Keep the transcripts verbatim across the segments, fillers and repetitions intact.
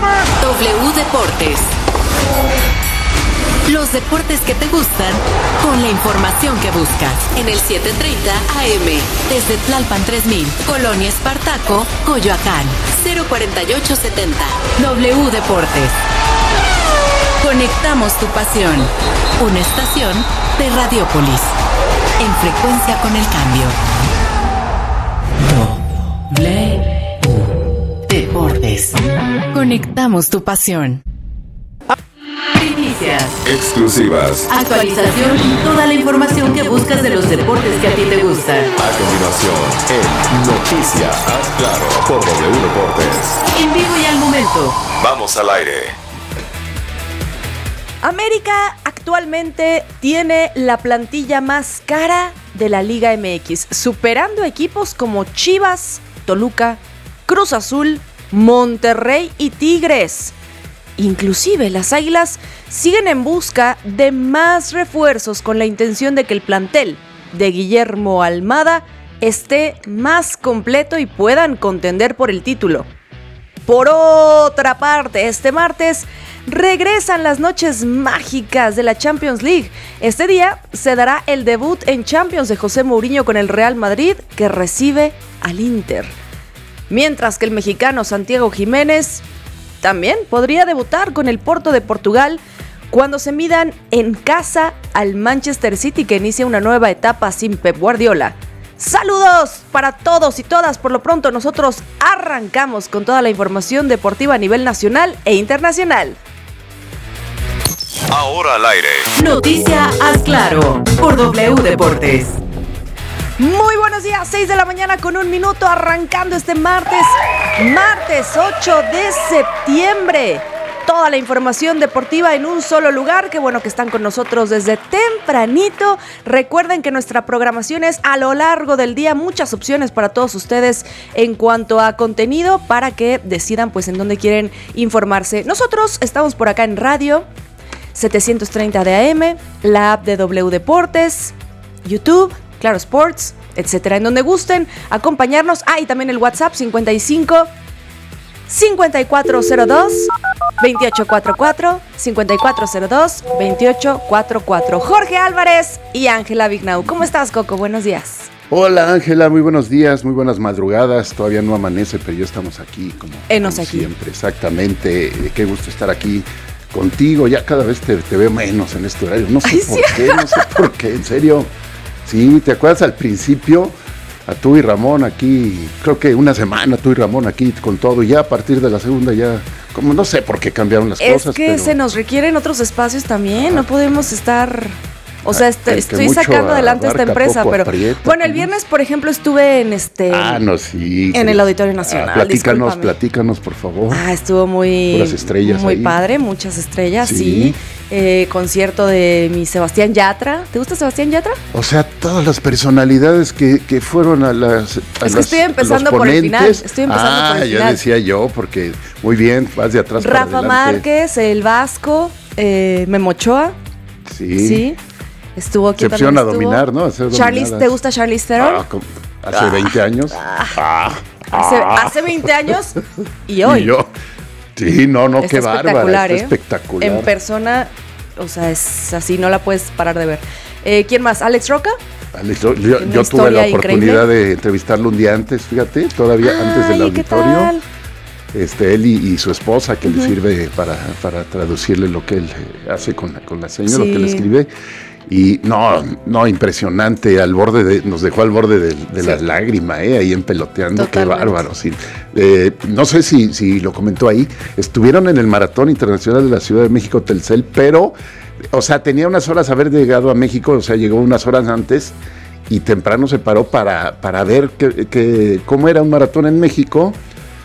W Deportes. Los deportes que te gustan con la información que buscas en el setecientos treinta A M desde Tlalpan tres mil, Colonia Espartaco, Coyoacán, cero cuarenta y ocho setenta. W Deportes. Conectamos tu pasión. Una estación de Radiopolis. En frecuencia con el cambio. W Deportes. Conectamos tu pasión. Primicias. Exclusivas. Actualización y toda la información que buscas de los deportes que a ti te gustan. A continuación, en Noticias Haz Claro por W Deportes. En vivo y al momento. Vamos al aire. América actualmente tiene la plantilla más cara de la Liga M X, superando equipos como Chivas, Toluca, Cruz Azul, Monterrey y Tigres. Inclusive las Águilas siguen en busca de más refuerzos con la intención de que el plantel de Guillermo Almada esté más completo y puedan contender por el título. Por otra parte, este martes regresan las noches mágicas de la Champions League. Este día se dará el debut en Champions de José Mourinho con el Real Madrid, que recibe al Inter. Mientras que el mexicano Santiago Jiménez también podría debutar con el Porto de Portugal cuando se midan en casa al Manchester City, que inicia una nueva etapa sin Pep Guardiola. Saludos para todos y todas. Por lo pronto nosotros arrancamos con toda la información deportiva a nivel nacional e internacional. Ahora al aire. Noticia Haz Claro por W Deportes. Muy buenos días, seis de la mañana con un minuto, arrancando este martes, martes ocho de septiembre. Toda la información deportiva en un solo lugar. Qué bueno que están con nosotros desde tempranito. Recuerden que nuestra programación es a lo largo del día, muchas opciones para todos ustedes en cuanto a contenido para que decidan pues en dónde quieren informarse. Nosotros estamos por acá en radio, setecientos treinta de A M, la app de W Deportes, YouTube, Claro Sports, etcétera, en donde gusten acompañarnos. Ah, y también el WhatsApp cincuenta y cinco, cincuenta y cuatro cero dos, veintiocho cuarenta y cuatro, cincuenta y cuatro cero dos, veintiocho cuarenta y cuatro. Jorge Álvarez y Ángela Vignau. ¿Cómo estás, Coco? Buenos días. Hola, Ángela, muy buenos días, muy buenas madrugadas. Todavía no amanece, pero ya estamos aquí como, Enos como aquí. siempre. Exactamente. Qué gusto estar aquí contigo. Ya cada vez te, te veo menos en este horario. No sé Ay, por sí. qué, no sé por qué, en serio. Sí, ¿te acuerdas al principio? A tú y Ramón aquí, creo que una semana tú y Ramón aquí con todo, y ya a partir de la segunda ya, como no sé por qué cambiaron las Es cosas. que pero se nos requieren otros espacios también, no podemos estar... O sea, est- El que estoy mucho sacando adelante esta abarca, empresa, poco pero... aprieta, Bueno, el ¿cómo viernes, por ejemplo, estuve en este... Ah, no, sí. en sí. el Auditorio Nacional, Ah, platícanos, discúlpame. platícanos, por favor. Ah, estuvo muy... Puras estrellas Muy ahí. padre, muchas estrellas, sí. Sí. Eh, concierto de mi Sebastián Yatra. ¿Te gusta Sebastián Yatra? O sea, todas las personalidades que, que fueron a las. A Es que las- estoy empezando los por el final, ponentes. estoy empezando ah, por el ya final. decía yo, porque muy bien, vas de atrás para Rafa adelante. Márquez, El Vasco, eh, Memo Ochoa. Sí. Sí. Estuvo aquí. Se pusieron a dominar, ¿no? A ser Charlize, dominadas. ¿te gusta Charlize Theron? Ah, como hace veinte años. Ah, hace, ah. hace veinte años y hoy. Y yo. Sí, no, no, Está qué bárbara. espectacular, Está ¿eh? espectacular. En persona, o sea, es así, no la puedes parar de ver. Eh, ¿Quién más? ¿Alex Roca? Alex, yo yo, Una yo tuve la historia oportunidad de entrevistarlo un día antes, fíjate, todavía antes del Ay, ¿qué auditorio. tal? Este, él y, y su esposa, que le sirve para, para traducirle lo que él eh, hace con la, con la seña, lo Sí. que le escribe. Y no, no, impresionante, al borde de, nos dejó al borde de, de Sí. la lágrima, eh, ahí empeloteando, Totalmente. qué bárbaro. Sí. Eh, no sé si, si lo comentó ahí, estuvieron en el Maratón Internacional de la Ciudad de México, Telcel, pero, o sea, tenía unas horas haber llegado a México, o sea, llegó unas horas antes y temprano se paró para, para ver que, que, cómo era un maratón en México.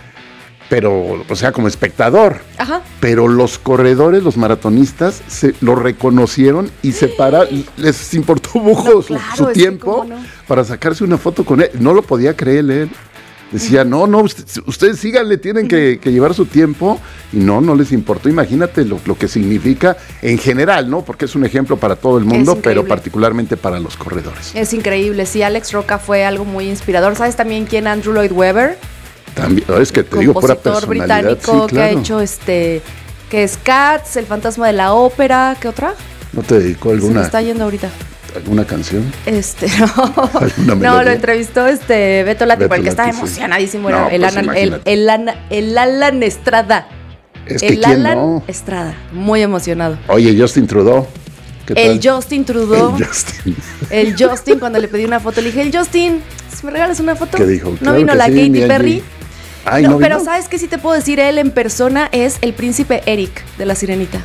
Pero, o sea, como espectador. Ajá. Pero los corredores, los maratonistas, se lo reconocieron y se pararon, les importó bujo No, su, claro, su es que tiempo cómo no. para sacarse una foto con él. No lo podía creer él. Decía, no, no, usted- ustedes síganle, tienen que, que llevar su tiempo. Y no, no les importó. Imagínate lo, lo que significa en general, ¿no? Porque es un ejemplo para todo el mundo, increíble. pero particularmente para los corredores. Es increíble, sí, Alex Roca fue algo muy inspirador. ¿Sabes también quién? Andrew Lloyd Webber. También, es que te digo, pura compositor personalidad. británico Sí, que ha claro. hecho este, que es Cats, El fantasma de la ópera, ¿qué otra? ¿No te dedicó Se me alguna, está yendo ahorita. alguna canción? Este, no. ¿Alguna No, melodía? lo entrevistó este Beto Lati, Beto porque estaba Lati, sí. emocionadísimo. No, Era el, pues Alan, el, imagínate. el, Ana- el Alan Estrada. Es que el quién Alan no. Estrada. Muy emocionado. Oye, Justin Trudeau. ¿Qué tal? El Justin Trudeau. El Justin. El Justin, cuando le pedí una foto, le dije, el Justin, si me regalas una foto. ¿Qué dijo? ¿No Claro vino que la sí, Katy mi Angie. Perry? Ay, no, ¿no pero vino? ¿sabes qué sí te puedo decir? Él en persona es el príncipe Eric de La Sirenita.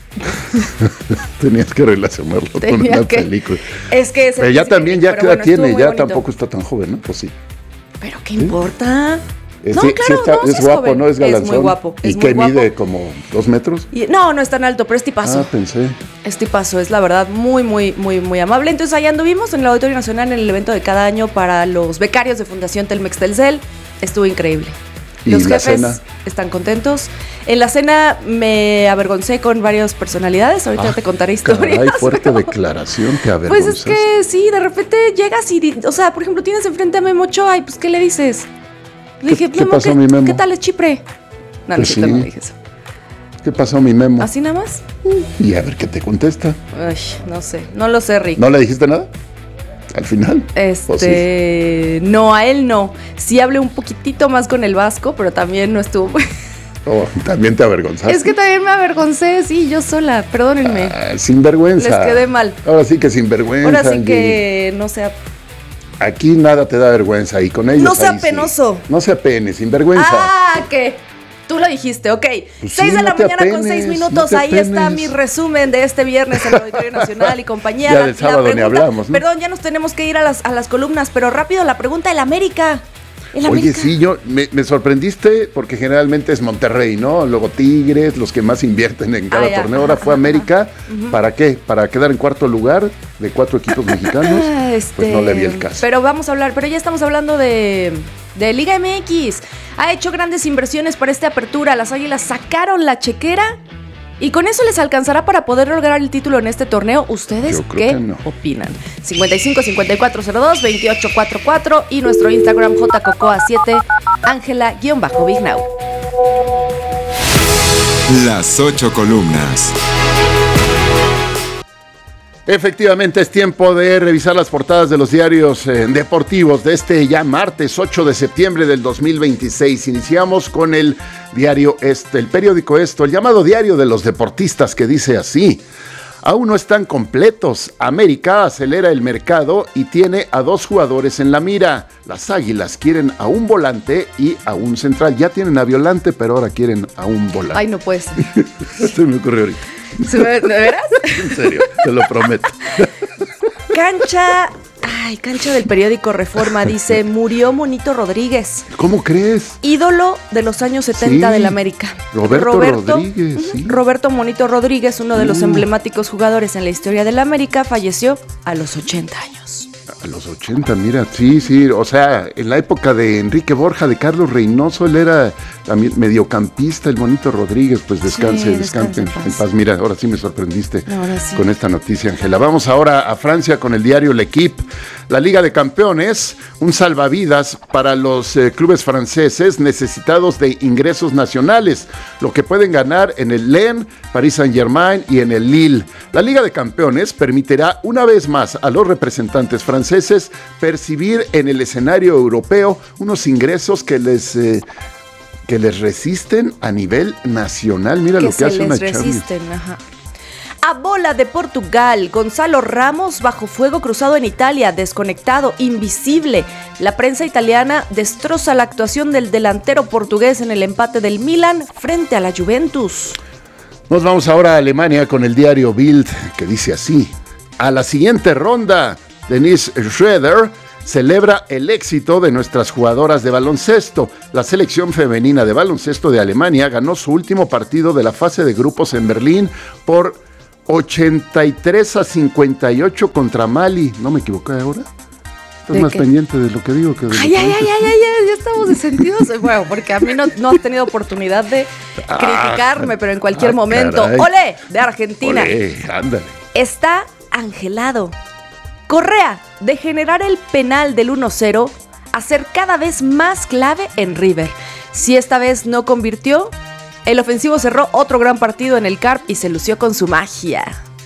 Tenías que relacionarlo con Tenía una que- película. Es que es el Pero ya príncipe también, Eric, ya pero qué edad bueno, estuvo tiene, muy ya bonito. tampoco está tan joven, ¿no? Pues sí. Pero ¿qué importa? Eh, No, sí, sí claro, está- no, sí es es guapo, joven. ¿no? Es Es muy galanzón. guapo, ¿Y es muy qué guapo. mide? ¿Como dos metros? Y- no, no es tan alto, pero es tipazo. Ah, pensé. Es tipazo, es la verdad muy, muy, muy, muy amable. Entonces ahí anduvimos en el Auditorio Nacional en el evento de cada año para los becarios de Fundación Telmex Telcel. Estuvo increíble. ¿Y Los la jefes cena? están contentos. En la cena me avergoncé con varias personalidades. Ahorita Ah, te contaré historias. Caray, fuerte declaración, que Pues es avergonzaste. que sí, de repente llegas y, di- o sea, por ejemplo, tienes enfrente a Memo Ochoa y pues, ¿qué le dices? Le ¿Qué- dije, qué Memo, pasó, ¿qué, mi Memo? ¿qué tal es Chipre? No, no, Pues es cierto, sí. no le dije eso. ¿Qué pasó, mi Memo? ¿Así nada más? Y a ver qué te contesta. Ay, no sé, no lo sé, Rick. ¿No le dijiste nada? Al final. ¿O sí? Este, no, a él no. Sí hablé un poquitito más con el vasco, pero también no estuvo. Oh, también te avergonzaste. Es que también me avergoncé, sí, yo sola, perdónenme. Ah, sin vergüenza. Les quedé mal. Ahora sí que sin vergüenza. Ahora sí Angie. que no sea. Aquí nada te da vergüenza y con ellos. No sea ahí sí. penoso. No sea pene, sin vergüenza. Ah, ¿qué? Tú lo dijiste, ok. Pues seis sí, de no la te mañana con apenes, seis no minutos. te Ahí está apenes. mi resumen de este viernes en el Auditorio Nacional y compañía. Ya del sábado ni hablamos, ¿no? Perdón, ya nos tenemos que ir a las, a las columnas, pero rápido la pregunta del América. El Oye, América. sí, yo me, me sorprendiste porque generalmente es Monterrey, ¿no? Luego Tigres, los que más invierten en cada Ah, ya. torneo. Ahora Ajá, fue ajá, América. ¿Para qué? ¿Para quedar en cuarto lugar de cuatro equipos mexicanos? Ah, este, Pues no le vi el caso. Pero vamos a hablar, pero ya estamos hablando de, de Liga M X. Ha hecho grandes inversiones para esta apertura. Las Águilas sacaron la chequera y con eso les alcanzará para poder lograr el título en este torneo. ¿Ustedes Yo creo qué que no. opinan? cincuenta y cinco cincuenta y cuatro cero dos veintiocho cuarenta y cuatro y nuestro Instagram jcocoa siete, Ángela-Big Now. Las ocho columnas. Efectivamente, es tiempo de revisar las portadas de los diarios eh, deportivos de este ya martes ocho de septiembre del dos mil veintiséis. Iniciamos con el diario Este, el periódico Esto, el llamado diario de los deportistas, que dice así: aún no están completos. América acelera el mercado y tiene a dos jugadores en la mira. Las Águilas quieren a un volante y a un central. Ya tienen a Violante, pero ahora quieren a un volante. Ay, no puede ser. Se me ocurrió ahorita. ¿Se me- ¿De veras? En serio, te lo prometo. Cancha. Ay, cancha del periódico Reforma dice: murió Monito Rodríguez. ¿Cómo crees? Ídolo de los años setenta Sí, del América. Roberto Rodríguez, ujú, sí. Roberto Monito Rodríguez, uno de los Uh. emblemáticos jugadores en la historia del América, falleció a los ochenta años. A los ochenta, mira, sí, sí, o sea, en la época de Enrique Borja, de Carlos Reynoso, él era también mediocampista, el Monito Rodríguez, pues descanse, Sí, descanse descanse en, en paz. en paz. Mira, ahora sí me sorprendiste Ahora sí. con esta noticia, Ángela. Vamos ahora a Francia con el diario L'Equipe. La Liga de Campeones, un salvavidas para los eh, clubes franceses necesitados de ingresos nacionales, lo que pueden ganar en el Lens, Paris Saint-Germain y en el Lille. La Liga de Campeones permitirá una vez más a los representantes franceses percibir en el escenario europeo unos ingresos que les... eh, que les resisten a nivel nacional. Mira que lo que se hace una les Champions. resisten, ajá. A bola de Portugal, Gonzalo Ramos bajo fuego cruzado en Italia, desconectado, invisible. La prensa italiana destroza la actuación del delantero portugués en el empate del Milan frente a la Juventus. Nos vamos ahora a Alemania con el diario Bild, que dice así: a la siguiente ronda, Denise Schroeder celebra el éxito de nuestras jugadoras de baloncesto. La selección femenina de baloncesto de Alemania ganó su último partido de la fase de grupos en Berlín por ochenta y tres a cincuenta y ocho contra Mali. ¿No me equivoqué ahora? Estás ¿De más qué? pendiente de lo que digo que de lo Ay, que ay, ay, dices. ay, ay, ay, ya estamos de sentidos. Bueno, porque a mí no, no has tenido oportunidad de criticarme, pero en cualquier ah, momento. caray. ¡Ole! De Argentina. Olé, ándale. Está angelado. Correa, de generar el penal del uno cero, a ser cada vez más clave en River. Si esta vez no convirtió, el ofensivo cerró otro gran partido en el Carp y se lució con su magia.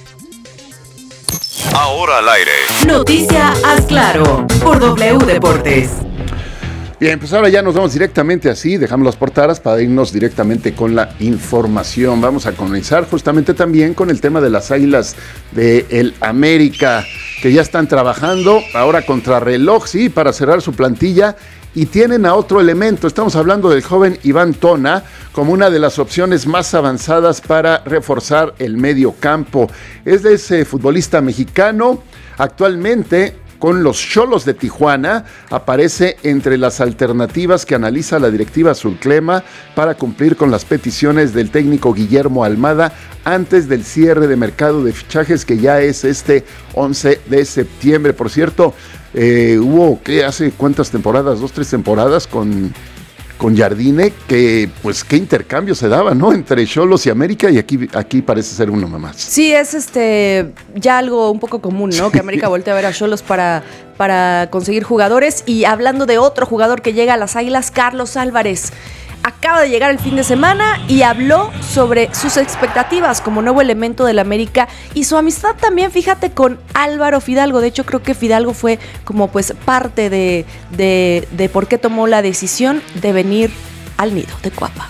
Ahora al aire. Noticia Haz Claro por W Deportes. Bien, pues ahora ya nos vamos directamente así, dejamos las portadas para irnos directamente con la información. Vamos a comenzar justamente también con el tema de las Águilas de el América, que ya están trabajando ahora contra reloj, sí, para cerrar su plantilla. Y tienen a otro elemento, estamos hablando del joven Iván Tona como una de las opciones más avanzadas para reforzar el medio campo. Es de ese futbolista mexicano, actualmente con los Xolos de Tijuana, aparece entre las alternativas que analiza la directiva azulcrema para cumplir con las peticiones del técnico Guillermo Almada antes del cierre de mercado de fichajes que ya es este once de septiembre. Por cierto, eh, hubo, ¿qué? Hace cuántas temporadas, dos, tres temporadas con... con Jardine, que pues qué intercambio se daba, ¿no? Entre Xolos y América, y aquí, aquí parece ser uno más. Sí, es este ya algo un poco común, ¿no? Sí. Que América voltea a ver a Xolos para, para conseguir jugadores. Y hablando de otro jugador que llega a las Águilas, Carlos Álvarez. Acaba de llegar el fin de semana y habló sobre sus expectativas como nuevo elemento del América y su amistad también, fíjate, con Álvaro Fidalgo. De hecho, creo que Fidalgo fue como pues parte de, de, de por qué tomó la decisión de venir al nido de Cuapa.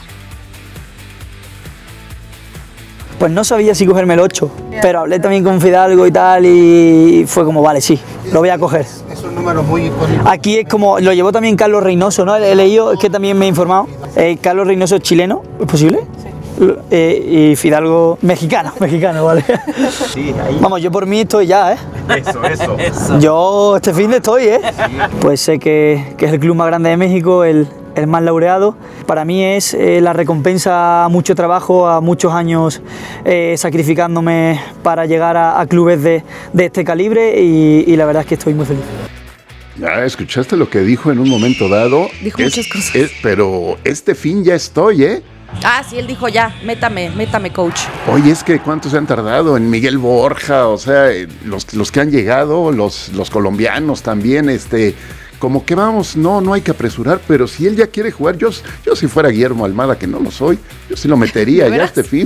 Pues no sabía si cogerme el ocho, pero hablé también con Fidalgo y tal y fue como, vale, sí, lo voy a coger. Es un número muy icónico. Aquí es como, lo llevó también Carlos Reynoso, ¿no? He leído, es que también me he informado. Eh, Carlos Reynoso es chileno, ¿es posible? Sí. Eh, y Fidalgo, mexicano, mexicano, ¿vale? Sí, ahí. Vamos, yo por mí estoy ya, ¿eh? Eso, eso. eso. Yo este fin de estoy, ¿eh? Sí. Pues sé que, que es el club más grande de México, el... el más laureado. Para mí es eh, la recompensa a mucho trabajo, a muchos años eh, sacrificándome para llegar a, a clubes de, de este calibre y, y la verdad es que estoy muy feliz. Ya escuchaste lo que dijo en un momento dado. Dijo es, muchas cosas. Es, pero este fin ya estoy, ¿eh? Ah, sí, él dijo ya, métame, métame, coach. Oye, es que cuántos se han tardado en Miguel Borja, o sea, los, los que han llegado, los, los colombianos también, este... como que vamos, no, no hay que apresurar, pero si él ya quiere jugar, yo, yo si fuera Guillermo Almada, que no lo soy, yo sí lo metería ya este fin,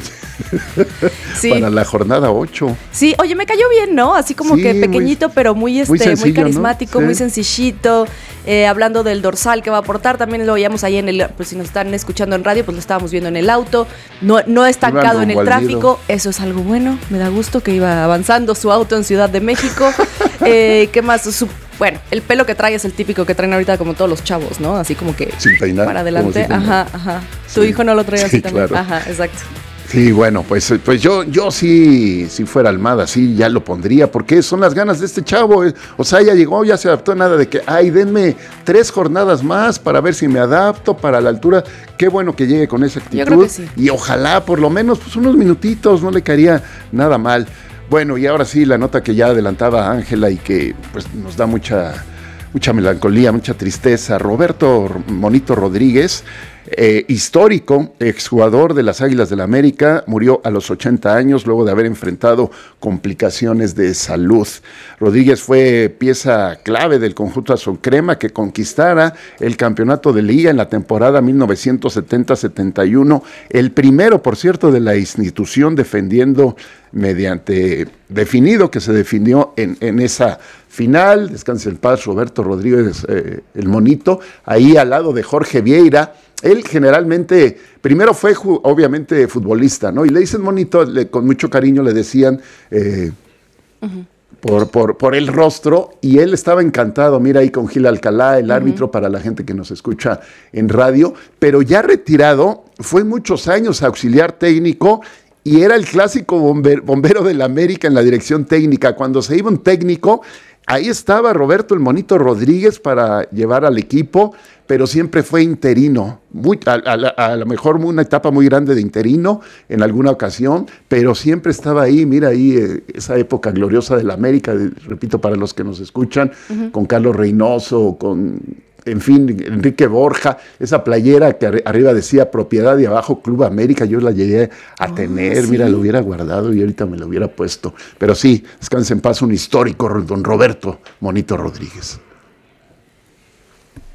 sí. Para la jornada ocho. Sí, oye, me cayó bien, ¿no? Así como sí, que pequeñito, muy, pero muy, este, muy, sencillo, muy carismático, ¿no? Sí. Muy sencillito, eh, hablando del dorsal que va a aportar, también lo veíamos ahí en el, pues si nos están escuchando en radio, pues lo estábamos viendo en el auto, no, no estancado en el tráfico, eso es algo bueno, me da gusto que iba avanzando su auto en Ciudad de México. eh, ¿Qué más? Su Bueno, el pelo que trae es el típico que traen ahorita como todos los chavos, ¿no? Así como que sin peinar, para adelante. Ajá, ajá. Tu sí. hijo no lo trae así sí, también. Claro. Ajá, exacto. Sí, bueno, pues, pues yo, yo sí, si fuera Almada, sí, ya lo pondría, porque son las ganas de este chavo. O sea, ya llegó, ya se adaptó, nada de que, ay, denme tres jornadas más para ver si me adapto para la altura. Qué bueno que llegue con esa actitud. Yo creo que sí. Y ojalá, por lo menos, pues unos minutitos, no le caería nada mal. Bueno, y ahora sí, la nota que ya adelantaba Ángela y que pues nos da mucha, mucha melancolía, mucha tristeza. Roberto Monito Rodríguez, eh, histórico, exjugador de las Águilas del América, murió a los ochenta años luego de haber enfrentado complicaciones de salud. Rodríguez fue pieza clave del conjunto azulcrema que conquistara el campeonato de liga en la temporada mil novecientos setenta setenta y uno, el primero, por cierto, de la institución defendiendo mediante definido que se definió en, en esa final. Descanse en paz Roberto Rodríguez, eh, el Monito, ahí al lado de Jorge Vieira. Él generalmente, primero fue obviamente futbolista, ¿no? Y le dicen Monito, le, con mucho cariño le decían eh, uh-huh. por, por, por el rostro, y él estaba encantado, mira ahí con Gil Alcalá, el uh-huh. árbitro para la gente que nos escucha en radio, pero ya retirado, fue muchos años auxiliar técnico, y era el clásico bomber, bombero de la América en la dirección técnica. Cuando se iba un técnico, ahí estaba Roberto el Monito Rodríguez para llevar al equipo, pero siempre fue interino. Muy, a, a, a lo mejor una etapa muy grande de interino en alguna ocasión, pero siempre estaba ahí. Mira ahí eh, esa época gloriosa de la América, de, repito, para los que nos escuchan, uh-huh. con Carlos Reynoso, con... en fin, Enrique Borja, esa playera que ar- arriba decía propiedad y abajo Club América, yo la llegué a oh, tener, ¿sí? Mira, lo hubiera guardado y ahorita me lo hubiera puesto. Pero sí, descanse en paz un histórico, don Roberto Monito Rodríguez.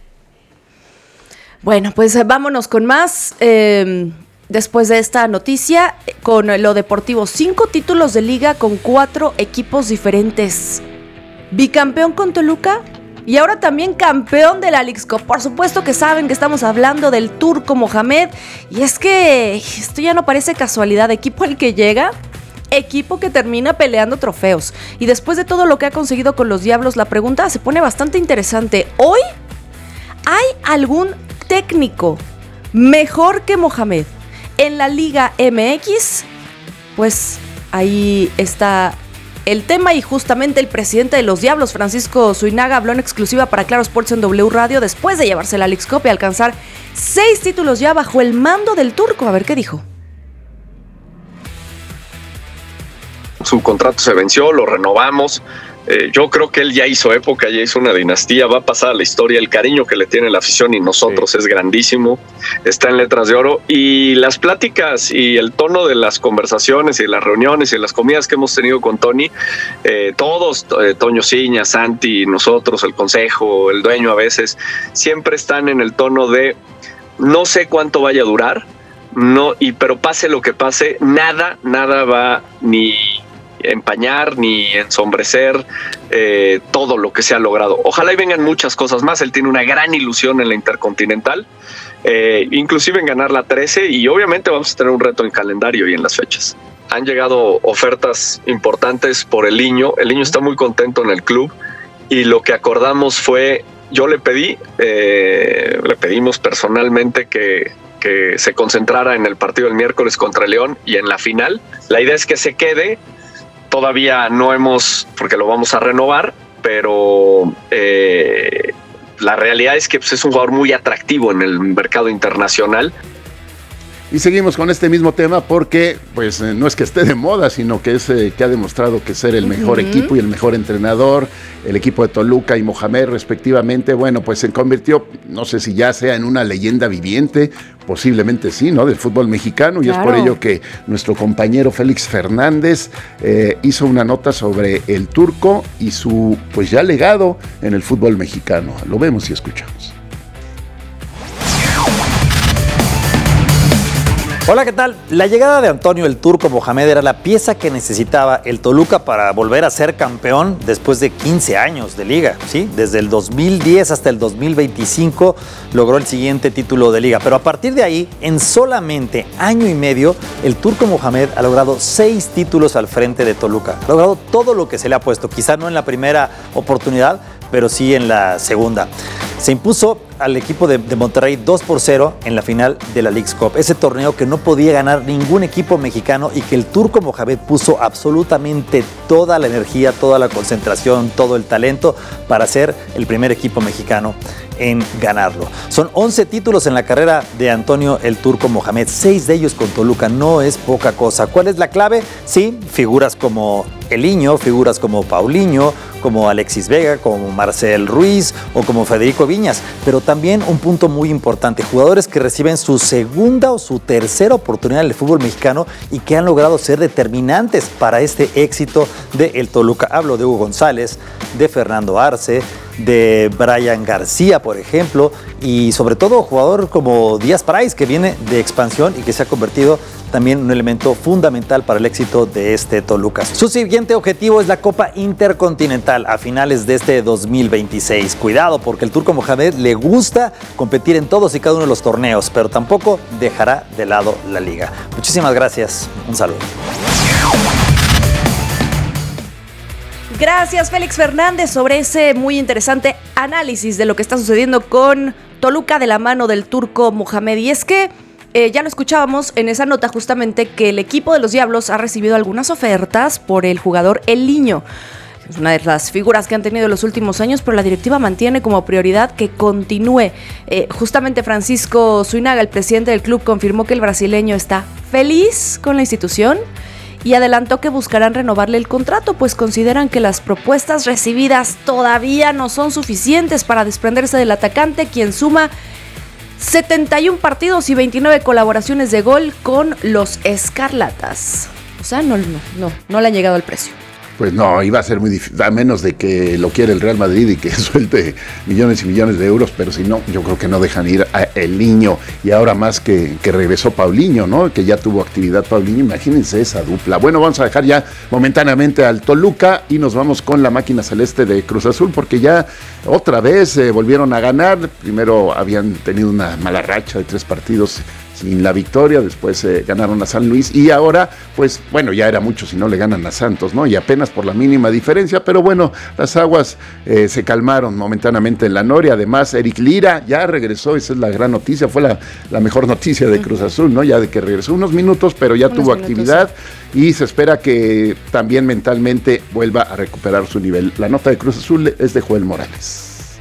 Bueno, pues vámonos con más. Eh, después de esta noticia, con lo deportivo, cinco títulos de liga con cuatro equipos diferentes. Bicampeón con Toluca y ahora también campeón de la Leagues Cup. Por supuesto que saben que estamos hablando del Turco Mohamed. Y es que esto ya no parece casualidad. Equipo al que llega, equipo que termina peleando trofeos. Y después de todo lo que ha conseguido con los Diablos, la pregunta se pone bastante interesante. Hoy, ¿hay algún técnico mejor que Mohamed en la Liga M X? Pues ahí está el tema, y justamente el presidente de los Diablos, Francisco Zuinaga, habló en exclusiva para Claro Sports en W Radio después de llevarse la Leagues Cup y alcanzar seis títulos ya bajo el mando del Turco. A ver qué dijo. Su contrato se venció, lo renovamos. Eh, yo creo que él ya hizo época, ya hizo una dinastía, va a pasar a la historia. El cariño que le tiene la afición y nosotros sí. Es grandísimo, está en letras de oro. Y las pláticas y el tono de las conversaciones y las reuniones y las comidas que hemos tenido con Tony, eh, todos, eh, Toño Ciña, Santi, nosotros, el consejo, el dueño a veces, siempre están en el tono de no sé cuánto vaya a durar, no, y pero pase lo que pase, nada, nada va ni empañar ni ensombrecer eh, todo lo que se ha logrado. Ojalá y vengan muchas cosas más. Él tiene una gran ilusión en la Intercontinental, eh, inclusive en ganar la trece, y obviamente vamos a tener un reto en calendario y en las fechas. Han llegado ofertas importantes por el Niño. El Niño está muy contento en el club y lo que acordamos fue, yo le pedí, eh, le pedimos personalmente que que se concentrara en el partido del miércoles contra León y en la final. La idea es que se quede. Todavía no hemos, porque lo vamos a renovar, pero eh, la realidad es que pues, es un jugador muy atractivo en el mercado internacional. Y seguimos con este mismo tema porque pues eh, no es que esté de moda, sino que es eh, que ha demostrado que ser el mejor uh-huh. equipo y el mejor entrenador. El equipo de Toluca y Mohamed respectivamente, bueno, pues se convirtió, no sé si ya sea en una leyenda viviente, posiblemente sí, ¿no? Del fútbol mexicano. Claro. Y es por ello que nuestro compañero Félix Fernández eh, hizo una nota sobre el Turco y su pues ya legado en el fútbol mexicano. Lo vemos y escuchamos. Hola, ¿qué tal? La llegada de Antonio el Turco Mohamed era la pieza que necesitaba el Toluca para volver a ser campeón después de quince años de liga, ¿sí? Desde el dos mil diez hasta el dos mil veinticinco logró el siguiente título de liga, pero a partir de ahí, en solamente año y medio, el Turco Mohamed ha logrado seis títulos al frente de Toluca. Ha logrado todo lo que se le ha puesto, quizá no en la primera oportunidad, pero sí en la segunda. Se impuso al equipo de, de Monterrey dos por cero en la final de la Leagues Cup. Ese torneo que no podía ganar ningún equipo mexicano y que el Turco Mohamed puso absolutamente toda la energía, toda la concentración, todo el talento para ser el primer equipo mexicano en ganarlo. Son once títulos en la carrera de Antonio el Turco Mohamed, seis de ellos con Toluca, no es poca cosa. ¿Cuál es la clave? Sí, figuras como El Niño, figuras como Paulinho, como Alexis Vega, como Marcel Ruiz o como Federico Viñas, pero también un punto muy importante, jugadores que reciben su segunda o su tercera oportunidad en el fútbol mexicano y que han logrado ser determinantes para este éxito de el Toluca. Hablo de Hugo González, de Fernando Arce, de Brian García, por ejemplo, y sobre todo jugador como Díaz Price, que viene de expansión y que se ha convertido también en un elemento fundamental para el éxito de este Toluca. Su siguiente objetivo es la Copa Intercontinental a finales de este dos mil veintiséis. Cuidado, porque el Turco Mohamed le gusta competir en todos y cada uno de los torneos, pero tampoco dejará de lado la liga. Muchísimas gracias. Un saludo. Gracias, Félix Fernández, sobre ese muy interesante análisis de lo que está sucediendo con Toluca de la mano del Turco Mohamed. Y es que eh, ya lo escuchábamos en esa nota justamente que el equipo de los Diablos ha recibido algunas ofertas por el jugador El Niño. Es una de las figuras que han tenido en los últimos años, pero la directiva mantiene como prioridad que continúe. Eh, justamente Francisco Zuinaga, el presidente del club, confirmó que el brasileño está feliz con la institución y adelantó que buscarán renovarle el contrato, pues consideran que las propuestas recibidas todavía no son suficientes para desprenderse del atacante, quien suma setenta y un partidos y veintinueve colaboraciones de gol con los Escarlatas. O sea, no, no, no, no le han llegado al precio. Pues no, iba a ser muy difícil, a menos de que lo quiera el Real Madrid y que suelte millones y millones de euros, pero si no, yo creo que no dejan ir a el Niño, y ahora más que, que regresó Paulinho, ¿no? Que ya tuvo actividad Paulinho, imagínense esa dupla. Bueno, vamos a dejar ya momentáneamente al Toluca y nos vamos con la máquina celeste de Cruz Azul, porque ya otra vez eh, volvieron a ganar. Primero habían tenido una mala racha de tres partidos sin la victoria, después eh, ganaron a San Luis y ahora, pues bueno, ya era mucho si no le ganan a Santos, ¿no? Y apenas por la mínima diferencia, pero bueno, las aguas eh, se calmaron momentáneamente en la Noria. Además, Eric Lira ya regresó, esa es la gran noticia, fue la, la mejor noticia de Cruz Azul, ¿no? Ya de que regresó unos minutos, pero ya unos tuvo minutos, actividad sí. Y se espera que también mentalmente vuelva a recuperar su nivel. La nota de Cruz Azul es de Joel Morales.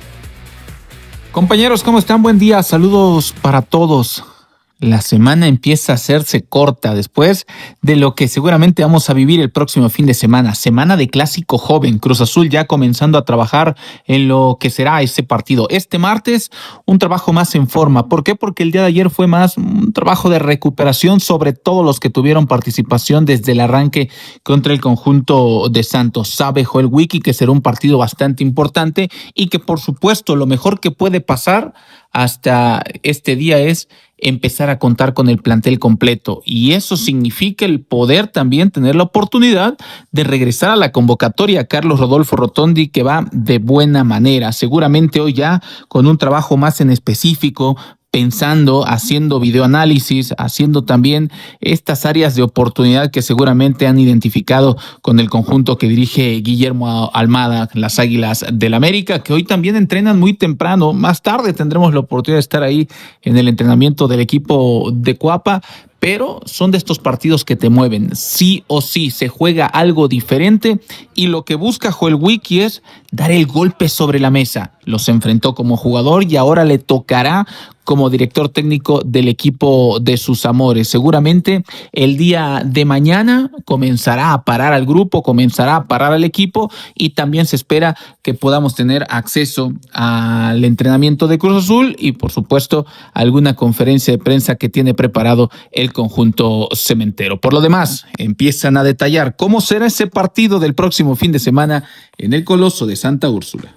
Compañeros, ¿cómo están? Buen día, saludos para todos. La semana empieza a hacerse corta después de lo que seguramente vamos a vivir el próximo fin de semana. Semana de clásico joven. Cruz Azul ya comenzando a trabajar en lo que será ese partido. Este martes, un trabajo más en forma. ¿Por qué? Porque el día de ayer fue más un trabajo de recuperación, sobre todo los que tuvieron participación desde el arranque contra el conjunto de Santos. Sabe Joel Wiki que será un partido bastante importante y que, por supuesto, lo mejor que puede pasar hasta este día es empezar a contar con el plantel completo, y eso significa el poder también tener la oportunidad de regresar a la convocatoria. Carlos Rodolfo Rotondi, que va de buena manera, seguramente hoy ya con un trabajo más en específico, pensando, haciendo videoanálisis, haciendo también estas áreas de oportunidad que seguramente han identificado con el conjunto que dirige Guillermo Almada, las Águilas del América, que hoy también entrenan muy temprano. Más tarde tendremos la oportunidad de estar ahí en el entrenamiento del equipo de Cuapa, pero son de estos partidos que te mueven. Sí o sí se juega algo diferente, y lo que busca Joel Wiki es dar el golpe sobre la mesa. Los enfrentó como jugador y ahora le tocará como director técnico del equipo de sus amores. Seguramente el día de mañana comenzará a parar al grupo, comenzará a parar al equipo, y también se espera que podamos tener acceso al entrenamiento de Cruz Azul y, por supuesto, alguna conferencia de prensa que tiene preparado el conjunto cementero. Por lo demás, empiezan a detallar cómo será ese partido del próximo fin de semana en el Coloso de Santa Úrsula.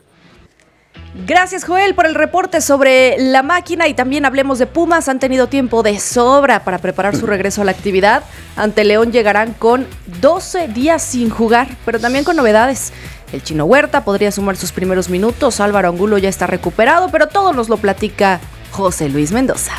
Gracias, Joel, por el reporte sobre la máquina, y también hablemos de Pumas. Han tenido tiempo de sobra para preparar su regreso a la actividad. Ante León llegarán con doce días sin jugar, pero también con novedades. El Chino Huerta podría sumar sus primeros minutos, Álvaro Angulo ya está recuperado, pero todo nos lo platica José Luis Mendoza.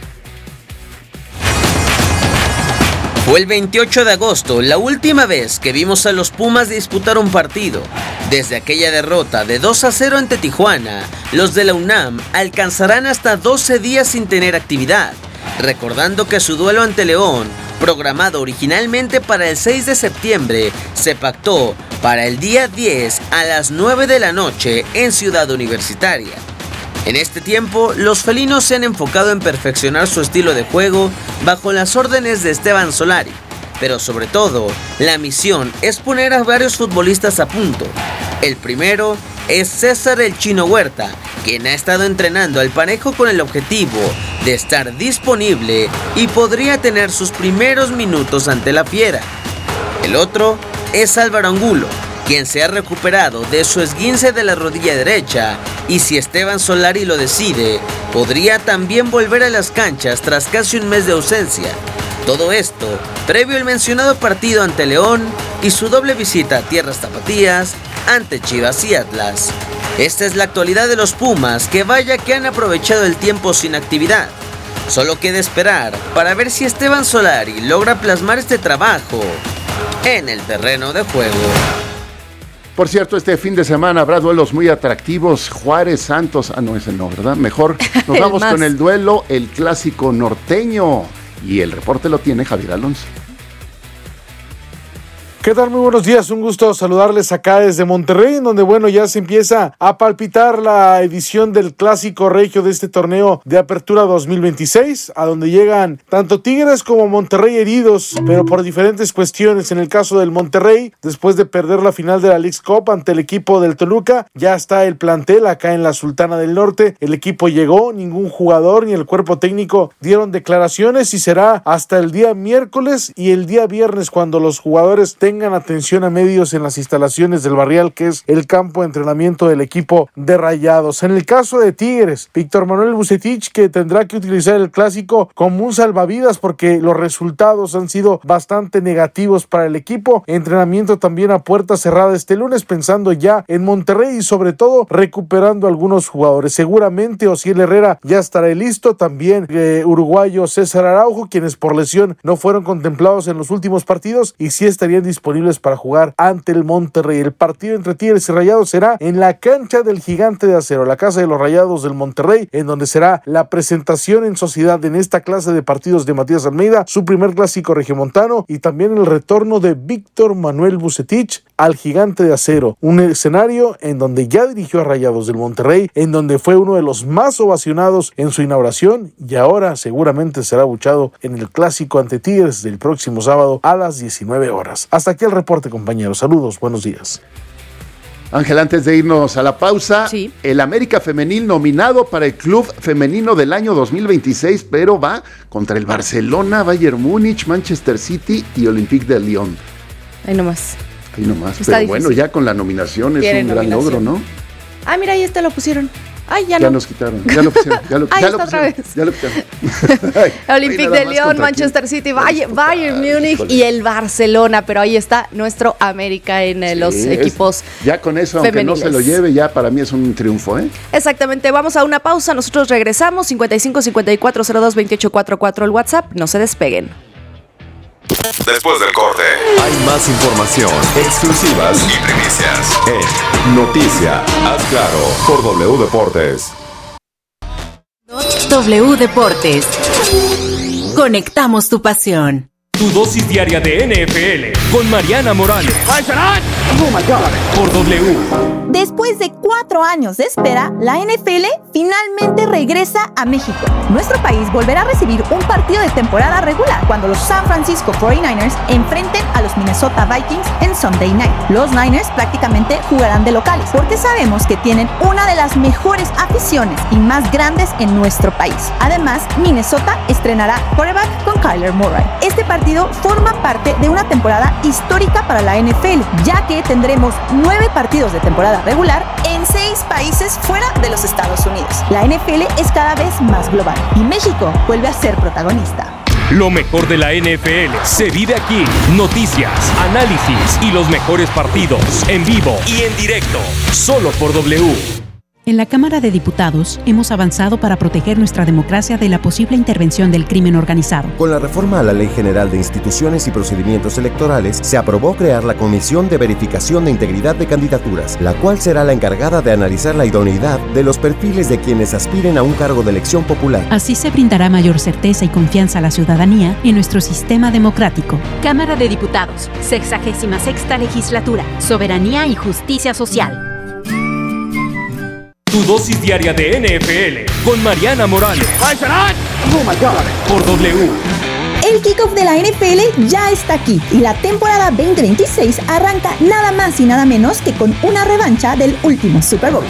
Fue el veintiocho de agosto la última vez que vimos a los Pumas disputar un partido. Desde aquella derrota de dos a cero ante Tijuana, los de la UNAM alcanzarán hasta doce días sin tener actividad, recordando que su duelo ante León, programado originalmente para el seis de septiembre, se pactó para el día diez a las nueve de la noche en Ciudad Universitaria. En este tiempo, los felinos se han enfocado en perfeccionar su estilo de juego bajo las órdenes de Esteban Solari, pero sobre todo, la misión es poner a varios futbolistas a punto. El primero es César el Chino Huerta, quien ha estado entrenando al parejo con el objetivo de estar disponible y podría tener sus primeros minutos ante la Fiera. El otro es Álvaro Angulo, quien se ha recuperado de su esguince de la rodilla derecha, y si Esteban Solari lo decide, podría también volver a las canchas tras casi un mes de ausencia. Todo esto previo al mencionado partido ante León y su doble visita a tierras tapatías ante Chivas y Atlas. Esta es la actualidad de los Pumas, que vaya que han aprovechado el tiempo sin actividad. Solo queda esperar para ver si Esteban Solari logra plasmar este trabajo en el terreno de juego. Por cierto, este fin de semana habrá duelos muy atractivos. Juárez, Santos, ah no, ese no, ¿verdad? Mejor nos vamos con el duelo, el clásico norteño. Y el reporte lo tiene Javier Alonso. ¿Qué tal? Muy buenos días, un gusto saludarles acá desde Monterrey, en donde bueno, ya se empieza a palpitar la edición del Clásico Regio de este torneo de Apertura dos mil veintiséis, a donde llegan tanto Tigres como Monterrey heridos, pero por diferentes cuestiones. En el caso del Monterrey, después de perder la final de la Leagues Cup ante el equipo del Toluca, ya está el plantel acá en la Sultana del Norte. El equipo llegó, ningún jugador ni el cuerpo técnico dieron declaraciones, y será hasta el día miércoles y el día viernes cuando los jugadores tengan tengan atención a medios en las instalaciones del Barrial, que es el campo de entrenamiento del equipo de Rayados. En el caso de Tigres, Víctor Manuel Vucetich, que tendrá que utilizar el clásico como un salvavidas porque los resultados han sido bastante negativos para el equipo. Entrenamiento también a puerta cerrada este lunes, pensando ya en Monterrey y sobre todo recuperando algunos jugadores. Seguramente Osiel Herrera ya estará listo, también eh, uruguayo César Araujo, quienes por lesión no fueron contemplados en los últimos partidos y sí estarían disponibles para jugar ante el Monterrey. El partido entre Tigres y Rayados será en la cancha del Gigante de Acero, la casa de los Rayados del Monterrey, en donde será la presentación en sociedad en esta clase de partidos de Matías Almeida, su primer clásico regiomontano, y también el retorno de Víctor Manuel Vucetich al Gigante de Acero, un escenario en donde ya dirigió a Rayados del Monterrey, en donde fue uno de los más ovacionados en su inauguración y ahora seguramente será abuchado en el clásico ante Tigres del próximo sábado a las diecinueve horas. Hasta aquí el reporte, compañeros. Saludos, buenos días. Ángel, antes de irnos a la pausa, sí. El América Femenil nominado para el Club Femenino del año dos mil veintiséis, pero va contra el Barcelona, Bayern Múnich, Manchester City y Olympique de Lyon. Ahí nomás. Ahí nomás, Está pero difícil. Bueno, ya con la nominación es Tiene un gran nominación. logro, ¿no? Ah, mira, ahí está, lo pusieron. Ay, ya, Ya no. nos quitaron, ya lo pusieron, ya lo, Ahí ya está lo otra pusieron, vez. ya lo quitaron. Ay, Olympique nada de más Lyon, contra Manchester quién. City, Bayern, Bayern Múnich y el Barcelona, pero ahí está nuestro América en eh, los Sí, equipos es- Ya con eso, aunque femeniles. no se lo lleve, ya para mí es un triunfo, ¿eh? Exactamente, vamos a una pausa, nosotros regresamos, cincuenta y cinco cincuenta y cuatro cero dos veintiocho cuarenta y cuatro el WhatsApp, no se despeguen. Después del corte, hay más información, exclusivas y primicias en Noticia, haz claro, por W Deportes. W Deportes. Conectamos tu pasión. Tu dosis diaria de N F L con Mariana Morales. Oh my God. Por W. Después de cuatro años de espera, la N F L finalmente regresa a México. Nuestro país volverá a recibir un partido de temporada regular cuando los San Francisco cuarenta y nueve ers enfrenten a los Minnesota Vikings en Sunday Night. Los Niners prácticamente jugarán de locales porque sabemos que tienen una de las mejores aficiones y más grandes en nuestro país. Además, Minnesota estrenará quarterback con Kyler Murray. Este partido forma parte de una temporada histórica para la N F L, ya que tendremos nueve partidos de temporada regular en seis países fuera de los Estados Unidos. La N F L es cada vez más global y México vuelve a ser protagonista. Lo mejor de la N F L se vive aquí. Noticias, análisis y los mejores partidos en vivo y en directo. Solo por W. En la Cámara de Diputados hemos avanzado para proteger nuestra democracia de la posible intervención del crimen organizado. Con la reforma a la Ley General de Instituciones y Procedimientos Electorales, se aprobó crear la Comisión de Verificación de Integridad de Candidaturas, la cual será la encargada de analizar la idoneidad de los perfiles de quienes aspiren a un cargo de elección popular. Así se brindará mayor certeza y confianza a la ciudadanía en nuestro sistema democrático. Cámara de Diputados, sexagésima sexta legislatura, soberanía y justicia social. Tu dosis diaria de N F L con Mariana Morales. Oh my God. Por W. El kickoff de la N F L ya está aquí y la temporada veinte veintiséis arranca nada más y nada menos que con una revancha del último Super Bowl.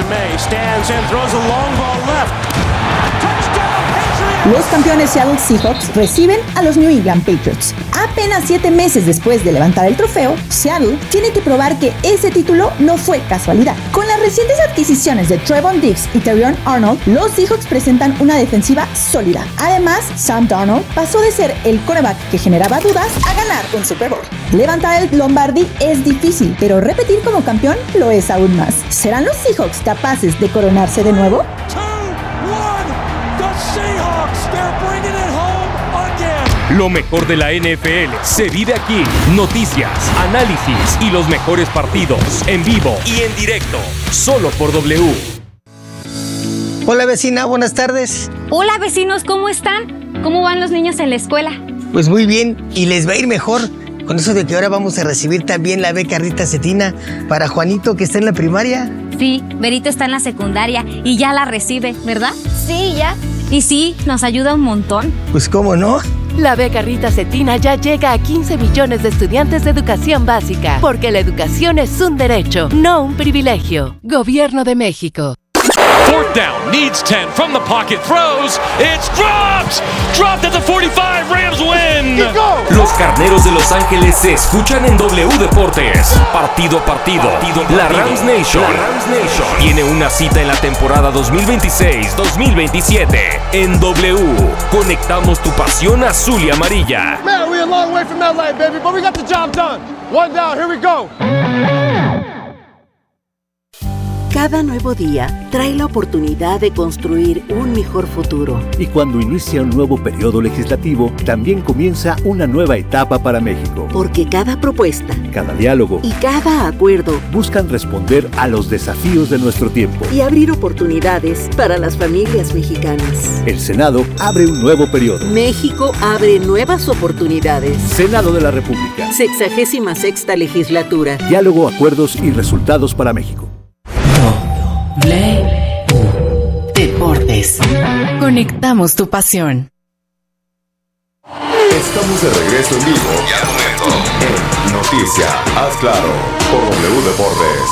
Los campeones Seattle Seahawks reciben a los New England Patriots. Apenas siete meses después de levantar el trofeo, Seattle tiene que probar que ese título no fue casualidad. Con las recientes adquisiciones de Trevon Diggs y Terrion Arnold, los Seahawks presentan una defensiva sólida. Además, Sam Darnold pasó de ser el quarterback que generaba dudas a ganar un Super Bowl. Levantar el Lombardi es difícil, pero repetir como campeón lo es aún más. ¿Serán los Seahawks capaces de coronarse de nuevo? Lo mejor de la N F L se vive aquí. Noticias, análisis y los mejores partidos en vivo y en directo. Solo por W. Hola vecina, buenas tardes. Hola vecinos, ¿cómo están? ¿Cómo van los niños en la escuela? Pues muy bien, y les va a ir mejor con eso de que ahora vamos a recibir también la beca Rita Cetina para Juanito, que está en la primaria. Sí, Berito está en la secundaria y ya la recibe, ¿verdad? Sí, ya. Y sí, nos ayuda un montón. Pues cómo no. La beca Rita Cetina ya llega a quince millones de estudiantes de educación básica, porque la educación es un derecho, no un privilegio. Gobierno de México. Fourth down, needs ten, from the pocket, throws, it's dropped! Dropped at the forty-five, Rams win! Los Carneros de Los Ángeles se escuchan en W Deportes. Partido a partido, la Rams Nation, la Rams Nation tiene una cita en la temporada dos mil veintiséis dos mil veintisiete. En W, conectamos tu pasión azul y amarilla. Man, we're a long way from L A, baby, but we got the job done. One down, here we go. Cada nuevo día trae la oportunidad de construir un mejor futuro. Y cuando inicia un nuevo periodo legislativo, también comienza una nueva etapa para México. Porque cada propuesta, cada diálogo y cada acuerdo buscan responder a los desafíos de nuestro tiempo y abrir oportunidades para las familias mexicanas. El Senado abre un nuevo periodo. México abre nuevas oportunidades. Senado de la República. Sexagésima sexta legislatura. Diálogo, acuerdos y resultados para México. W Deportes. Conectamos tu pasión. Estamos de regreso en vivo y al momento en Noticia, haz claro, por W Deportes.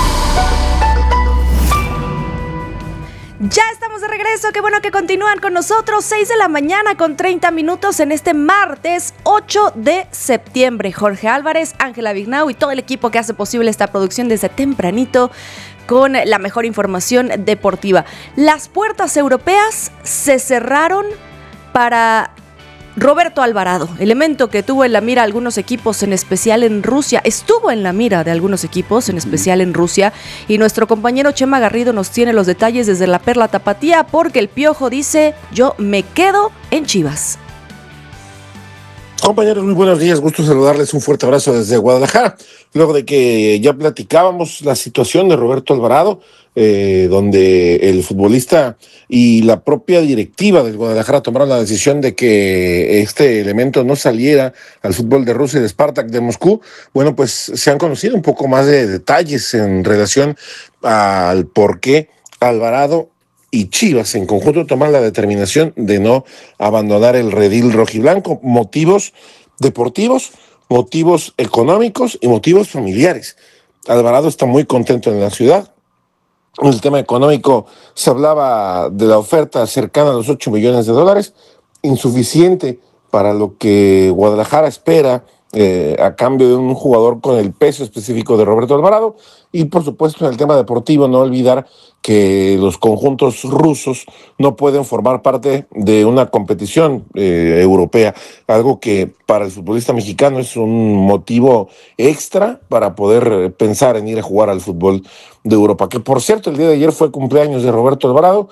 Ya estamos de regreso, qué bueno que continúan con nosotros. seis de la mañana con treinta minutos en este martes ocho de septiembre. Jorge Álvarez, Ángela Vignau y todo el equipo que hace posible esta producción desde tempranito con la mejor información deportiva. Las puertas europeas se cerraron para Roberto Alvarado, elemento que tuvo en la mira algunos equipos, en especial en Rusia, estuvo en la mira de algunos equipos, en especial en Rusia, y nuestro compañero Chema Garrido nos tiene los detalles desde la Perla Tapatía, porque el Piojo dice, yo me quedo en Chivas. Compañeros, muy buenos días, gusto saludarles, un fuerte abrazo desde Guadalajara. Luego de que ya platicábamos la situación de Roberto Alvarado, eh, donde el futbolista y la propia directiva del Guadalajara tomaron la decisión de que este elemento no saliera al fútbol de Rusia y de Spartak de Moscú, bueno, pues se han conocido un poco más de detalles en relación al por qué Alvarado y Chivas en conjunto toman la determinación de no abandonar el redil rojiblanco. Motivos deportivos, motivos económicos y motivos familiares. Alvarado está muy contento en la ciudad. En el tema económico se hablaba de la oferta cercana a los ocho millones de dólares, insuficiente para lo que Guadalajara espera eh, a cambio de un jugador con el peso específico de Roberto Alvarado. Y por supuesto en el tema deportivo no olvidar que los conjuntos rusos no pueden formar parte de una competición eh, europea, algo que para el futbolista mexicano es un motivo extra para poder pensar en ir a jugar al fútbol de Europa, que por cierto el día de ayer fue cumpleaños de Roberto Alvarado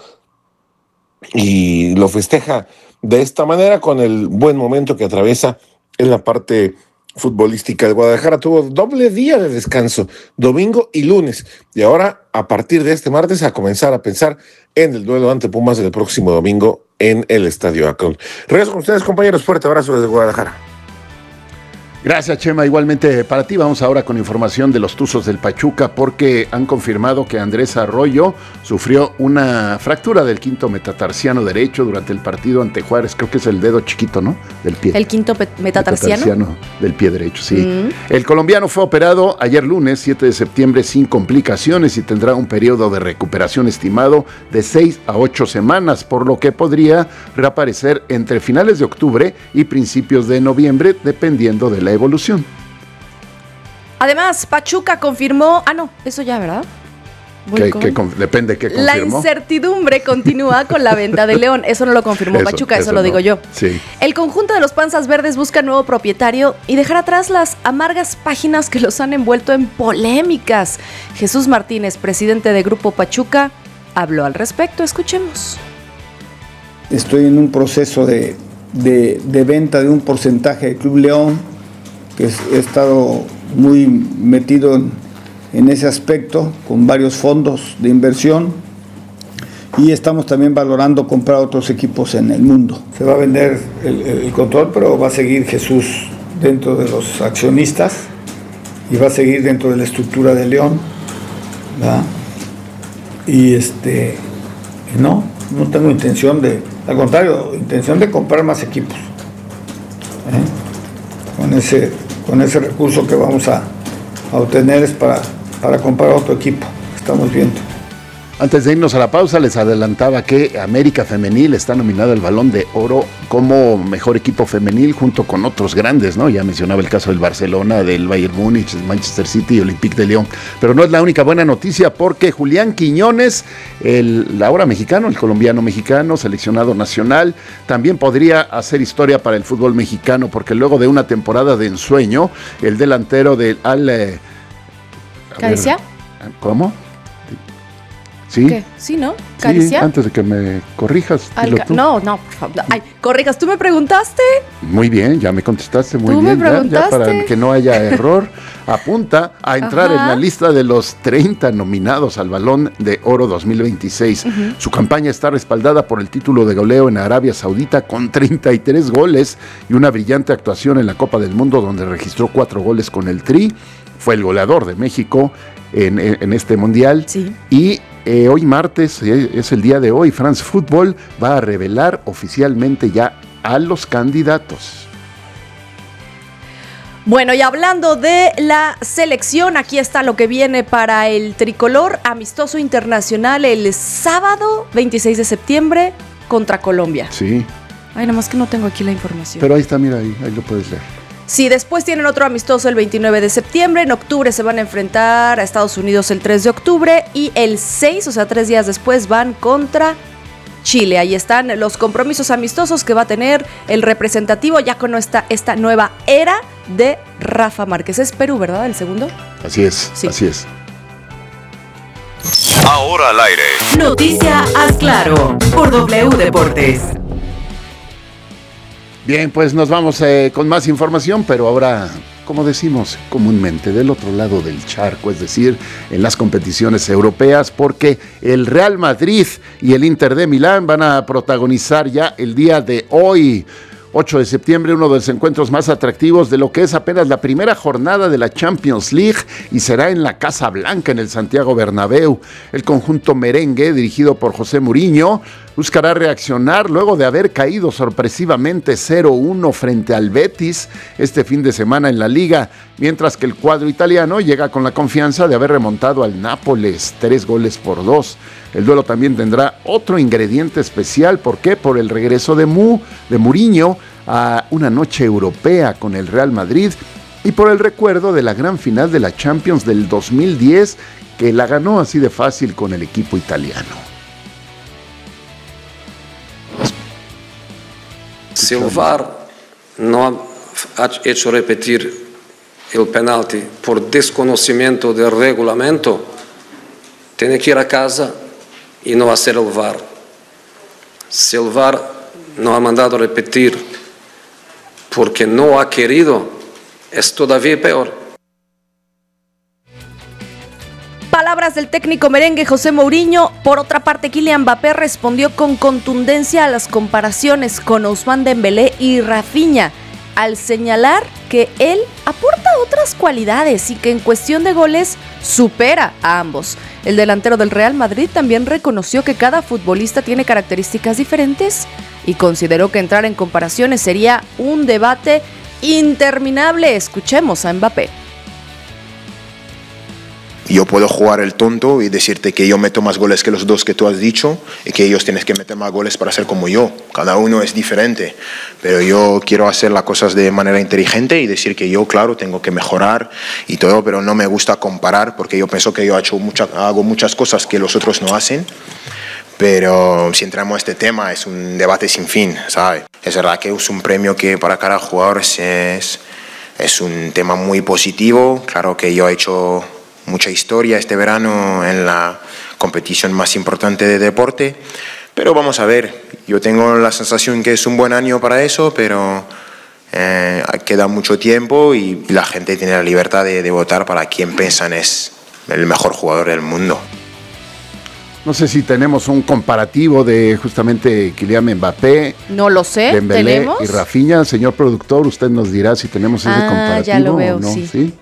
y lo festeja de esta manera con el buen momento que atraviesa en la parte futbolística. El Guadalajara tuvo doble día de descanso, domingo y lunes, y ahora a partir de este martes a comenzar a pensar en el duelo ante Pumas del próximo domingo en el Estadio Akron. Regreso con ustedes, compañeros, fuerte abrazo desde Guadalajara. Gracias, Chema. Igualmente para ti. Vamos ahora con información de los Tuzos del Pachuca, porque han confirmado que Andrés Arroyo sufrió una fractura del quinto metatarsiano derecho durante el partido ante Juárez. Creo que es el dedo chiquito, ¿no? Del pie. ¿El quinto pe- metatarsiano? metatarsiano del pie derecho, sí. Mm. El colombiano fue operado ayer lunes, siete de septiembre, sin complicaciones y tendrá un periodo de recuperación estimado de seis a ocho semanas, por lo que podría reaparecer entre finales de octubre y principios de noviembre, dependiendo de la evolución. Además, Pachuca confirmó... Ah, no, eso ya, ¿verdad? Que, que conf- depende qué confirmó. La incertidumbre continúa con la venta de León. Eso no lo confirmó Eso, Pachuca, eso, eso lo no. digo yo. Sí. El conjunto de los Panzas Verdes busca nuevo propietario y dejar atrás las amargas páginas que los han envuelto en polémicas. Jesús Martínez, presidente de Grupo Pachuca, habló al respecto. Escuchemos. Estoy en un proceso de, de, de venta de un porcentaje del Club León, que he estado muy metido en, en ese aspecto, con varios fondos de inversión, y estamos también valorando comprar otros equipos en el mundo. Se va a vender el, el control, pero va a seguir Jesús dentro de los accionistas y va a seguir dentro de la estructura de León, ¿verdad? Y este, no, no tengo intención de, al contrario, intención de comprar más equipos, ¿eh? Con ese, con ese recurso que vamos a, a obtener es para, para comprar otro equipo, estamos viendo. Antes de irnos a la pausa, les adelantaba que América Femenil está nominada al Balón de Oro como mejor equipo femenil junto con otros grandes, ¿no? Ya mencionaba el caso del Barcelona, del Bayern Múnich, del Manchester City y Olympique de Lyon. Pero no es la única buena noticia porque Julián Quiñones, el ahora mexicano, el colombiano mexicano, seleccionado nacional, también podría hacer historia para el fútbol mexicano porque luego de una temporada de ensueño, el delantero del Al... Eh, ¿Caricia? ¿Cómo? ¿Sí? ¿Qué? ¿Sí, no? ¿Caricia? Sí, antes de que me corrijas. Alca- no, no, por favor. Ay, corrijas, ¿tú me preguntaste? Muy bien, ya me contestaste muy ¿Tú bien. me preguntaste? Ya, ya para que no haya error, apunta a entrar Ajá. en la lista de los treinta nominados al Balón de Oro dos mil veintiséis. Uh-huh. Su campaña está respaldada por el título de goleo en Arabia Saudita con treinta y tres goles y una brillante actuación en la Copa del Mundo donde registró cuatro goles con el Tri. Fue el goleador de México en, en, en este mundial. Sí. Y eh, hoy martes, eh, es el día de hoy, France Football va a revelar oficialmente ya a los candidatos. Bueno, y hablando de la selección, aquí está lo que viene para el tricolor amistoso internacional el sábado veintiséis de septiembre contra Colombia. Sí. Ay, nada más que no tengo aquí la información. Pero ahí está, mira, ahí, ahí lo puedes leer. Sí, después tienen otro amistoso el veintinueve de septiembre, en octubre se van a enfrentar a Estados Unidos el tres de octubre y el seis, o sea, tres días después van contra Chile. Ahí están los compromisos amistosos que va a tener el representativo ya con esta, esta nueva era de Rafa Márquez. Es Perú, ¿verdad? El segundo. Así es, sí. Así es. Ahora al aire. Noticia Haz Claro por W Deportes. Bien, pues nos vamos eh, con más información, pero ahora, como decimos comúnmente, del otro lado del charco, es decir, en las competiciones europeas, porque el Real Madrid y el Inter de Milán van a protagonizar ya el día de hoy, ocho de septiembre, uno de los encuentros más atractivos de lo que es apenas la primera jornada de la Champions League y será en la Casa Blanca, en el Santiago Bernabéu. El conjunto merengue, dirigido por José Mourinho, buscará reaccionar luego de haber caído sorpresivamente cero uno frente al Betis este fin de semana en la Liga, mientras que el cuadro italiano llega con la confianza de haber remontado al Nápoles tres goles por dos. El duelo también tendrá otro ingrediente especial. ¿Por qué? Por el regreso de Mu, de Mourinho a una noche europea con el Real Madrid y por el recuerdo de la gran final de la Champions del dos mil diez, que la ganó así de fácil con el equipo italiano. Si el V A R no ha hecho repetir el penalti por desconocimiento del reglamento, tiene que ir a casa y no hacer el V A R. Si el V A R no ha mandado repetir porque no ha querido, es todavía peor. Palabras del técnico merengue José Mourinho. Por otra parte, Kylian Mbappé respondió con contundencia a las comparaciones con Ousmane Dembélé y Rafinha, al señalar que él aporta otras cualidades y que en cuestión de goles supera a ambos. El delantero del Real Madrid también reconoció que cada futbolista tiene características diferentes y consideró que entrar en comparaciones sería un debate interminable. Escuchemos a Mbappé. Yo puedo jugar el tonto y decirte que yo meto más goles que los dos que tú has dicho y que ellos tienen que meter más goles para ser como yo. Cada uno es diferente, pero yo quiero hacer las cosas de manera inteligente y decir que yo, claro, tengo que mejorar y todo, pero no me gusta comparar porque yo pienso que yo he hecho mucha, hago muchas cosas que los otros no hacen. Pero si entramos a este tema es un debate sin fin, ¿sabes? Es verdad que es un premio que para cada jugador es, es un tema muy positivo. Claro que yo he hecho mucha historia este verano en la competición más importante de deporte, pero vamos a ver, yo tengo la sensación que es un buen año para eso, pero eh, queda mucho tiempo y la gente tiene la libertad de, de votar para quien piensan es el mejor jugador del mundo. No sé si tenemos un comparativo de justamente Kylian Mbappé. No lo sé, Dembélé ¿tenemos? Y Rafinha. Señor productor, usted nos dirá si tenemos ese ah, comparativo ya lo veo, o no. Sí. ¿Sí?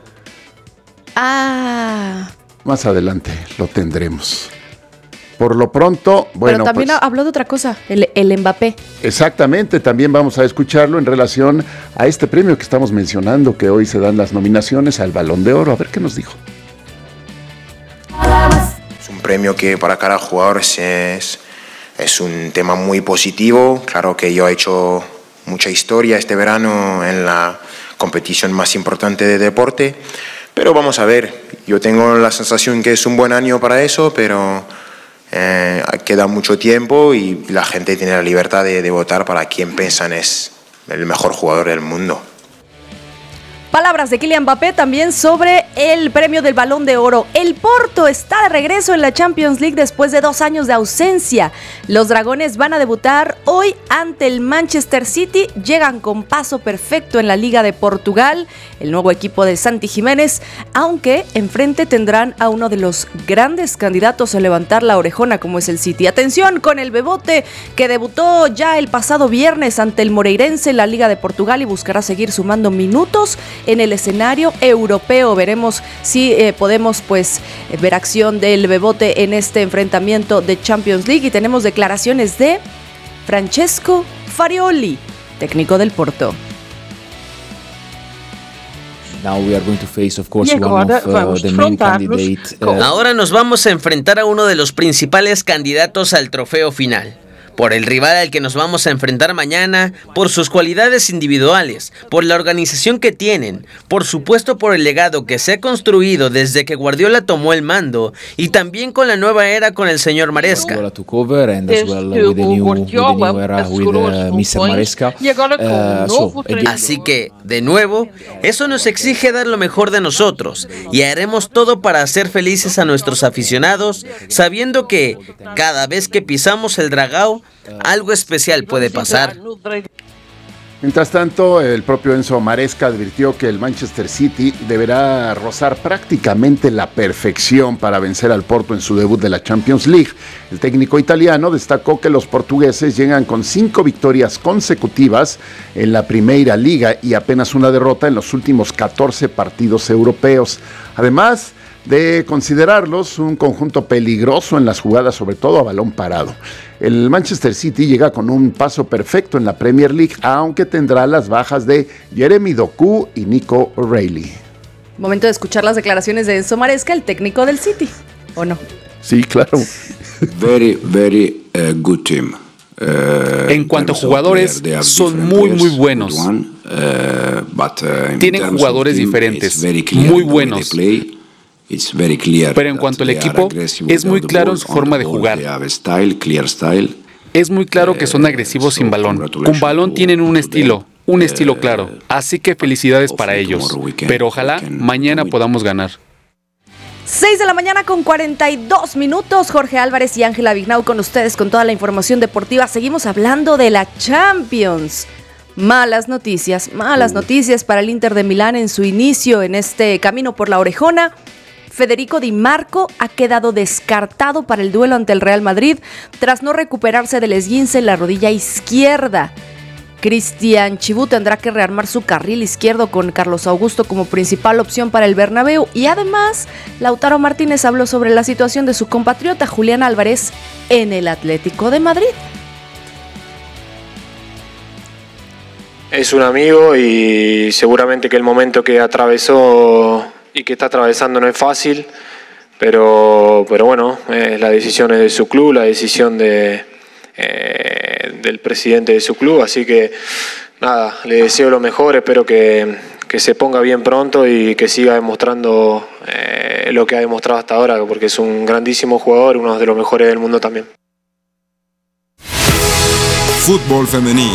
Ah. Más adelante lo tendremos. Por lo pronto, bueno, pero también pues, habló de otra cosa, el, el Mbappé. Exactamente, también vamos a escucharlo en relación a este premio que estamos mencionando, que hoy se dan las nominaciones al Balón de Oro. A ver qué nos dijo. Es un premio que para cada jugador es, es, es un tema muy positivo. Claro que yo he hecho mucha historia este verano en la competición más importante de deporte, pero vamos a ver, yo tengo la sensación que es un buen año para eso, pero eh, queda mucho tiempo y la gente tiene la libertad de, de votar para quien piensan es el mejor jugador del mundo. Palabras de Kylian Mbappé también sobre el premio del Balón de Oro. El Porto está de regreso en la Champions League después de dos años de ausencia. Los dragones van a debutar hoy ante el Manchester City. Llegan con paso perfecto en la Liga de Portugal, el nuevo equipo de Santi Jiménez, aunque enfrente tendrán a uno de los grandes candidatos a levantar la orejona como es el City. Atención con el Bebote, que debutó ya el pasado viernes ante el Moreirense en la Liga de Portugal y buscará seguir sumando minutos en el escenario europeo. Veremos si eh, podemos pues ver acción del Bebote en este enfrentamiento de Champions League. Y tenemos declaraciones de Francesco Farioli, técnico del Porto. Now we are going to face, of course, one of uh, the main candidates. Uh, Ahora nos vamos a enfrentar a uno de los principales candidatos al trofeo final. Por el rival al que nos vamos a enfrentar mañana, por sus cualidades individuales, por la organización que tienen, por supuesto por el legado que se ha construido desde que Guardiola tomó el mando y también con la nueva era con el señor Maresca. Así que, de nuevo, eso nos exige dar lo mejor de nosotros y haremos todo para hacer felices a nuestros aficionados, sabiendo que cada vez que pisamos el Dragao, algo especial puede pasar. Mientras tanto, el propio Enzo Maresca advirtió que el Manchester City deberá rozar prácticamente la perfección para vencer al Porto en su debut de la Champions League. El técnico italiano destacó que los portugueses llegan con cinco victorias consecutivas en la Primeira Liga y apenas una derrota en los últimos catorce partidos europeos. Además de considerarlos un conjunto peligroso en las jugadas, sobre todo a balón parado. El Manchester City llega con un paso perfecto en la Premier League, aunque tendrá las bajas de Jeremy Doku y Nico O'Reilly. Momento de escuchar las declaraciones de Enzo Maresca, el técnico del City, ¿o no? Sí, claro. Very, very uh, good team. Uh, en cuanto a jugadores, son muy, muy buenos. Uh, but, uh, Tienen jugadores diferentes, muy buenos. Pero en cuanto al equipo, es muy claro en su forma de jugar. Es muy claro que son agresivos sin balón. Con balón tienen un estilo, un estilo claro. Así que felicidades para ellos. Pero ojalá mañana podamos ganar. seis de la mañana con cuarenta y dos minutos. Jorge Álvarez y Ángela Vignau con ustedes con toda la información deportiva. Seguimos hablando de la Champions. Malas noticias, malas noticias para el Inter de Milán en su inicio en este camino por la orejona. Federico Di Marco ha quedado descartado para el duelo ante el Real Madrid tras no recuperarse del esguince en la rodilla izquierda. Cristian Chibú tendrá que rearmar su carril izquierdo con Carlos Augusto como principal opción para el Bernabéu y además Lautaro Martínez habló sobre la situación de su compatriota Julián Álvarez en el Atlético de Madrid. Es un amigo y seguramente que el momento que atravesó y que está atravesando no es fácil, pero, pero bueno, eh, la decisión es de su club, la decisión de, eh, del presidente de su club, así que nada, le deseo lo mejor, espero que, que se ponga bien pronto y que siga demostrando eh, lo que ha demostrado hasta ahora, porque es un grandísimo jugador, uno de los mejores del mundo también. Fútbol femenino.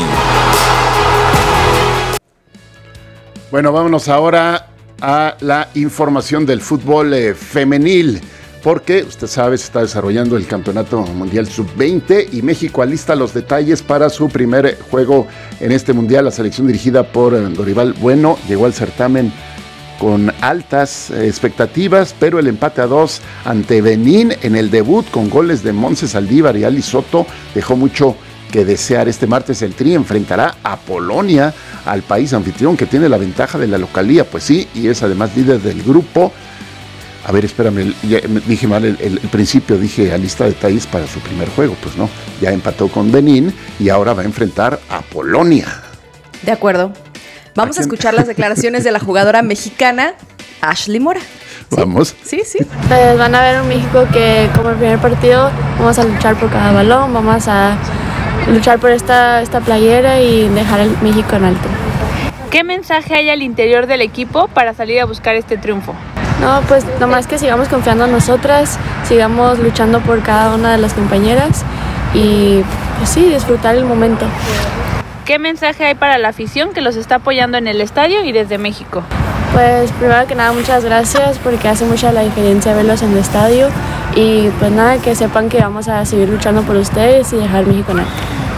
Bueno, vámonos ahora a la información del fútbol eh, femenil, porque usted sabe, se está desarrollando el Campeonato Mundial sub veinte y México alista los detalles para su primer juego en este Mundial. La selección dirigida por eh, Dorival Bueno llegó al certamen con altas eh, expectativas, pero el empate a dos ante Benín en el debut con goles de Montse Saldívar y Ali Soto dejó mucho que desear. Este martes el Tri enfrentará a Polonia, al país anfitrión que tiene la ventaja de la localía, pues sí, y es además líder del grupo. A ver, espérame, ya dije mal el, el, el principio, dije a lista de detalles para su primer juego, pues no, ya empató con Benín y ahora va a enfrentar a Polonia. De acuerdo. Vamos a, a escuchar las declaraciones de la jugadora mexicana Ashley Mora. Vamos. Sí, sí. Pues van a ver un México que, como el primer partido, vamos a luchar por cada balón, vamos a luchar por esta, esta playera y dejar el México en alto. ¿Qué mensaje hay al interior del equipo para salir a buscar este triunfo? No, pues nomás que sigamos confiando en nosotras, sigamos luchando por cada una de las compañeras y pues sí, disfrutar el momento. ¿Qué mensaje hay para la afición que los está apoyando en el estadio y desde México? Pues primero que nada muchas gracias porque hace mucha la diferencia verlos en el estadio y pues nada, que sepan que vamos a seguir luchando por ustedes y dejar México en alto.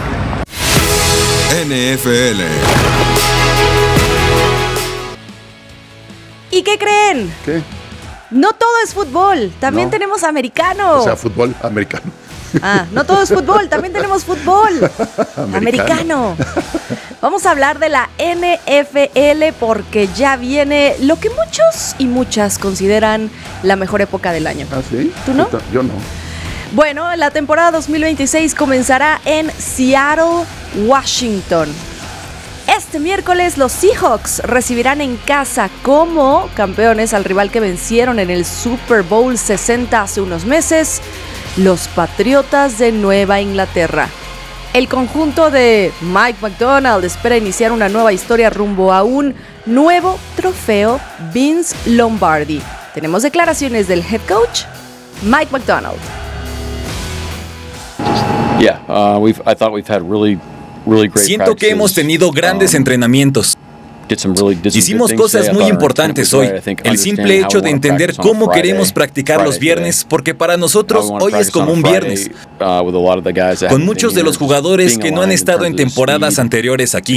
N F L. ¿Y qué creen? ¿Qué? No todo es fútbol, también No. tenemos americano. O sea, fútbol americano. Ah, no todo es fútbol, también tenemos fútbol americano. americano. Vamos a hablar de la N F L porque ya viene lo que muchos y muchas consideran la mejor época del año. ¿Ah, sí? ¿Tú no? Yo no. Bueno, la temporada dos mil veintiséis comenzará en Seattle, Washington. Este miércoles los Seahawks recibirán en casa como campeones al rival que vencieron en el Super Bowl sesenta hace unos meses, los Patriotas de Nueva Inglaterra. El conjunto de Mike Macdonald espera iniciar una nueva historia rumbo a un nuevo trofeo Vince Lombardi. Tenemos declaraciones del head coach Mike Macdonald. Yeah, uh, we've. I thought we've had really, really great Siento que hemos tenido grandes um, entrenamientos. Hicimos cosas muy importantes hoy. El simple hecho de entender cómo queremos practicar los viernes, porque para nosotros hoy es como un viernes. Con muchos de los jugadores que no han estado en temporadas anteriores aquí.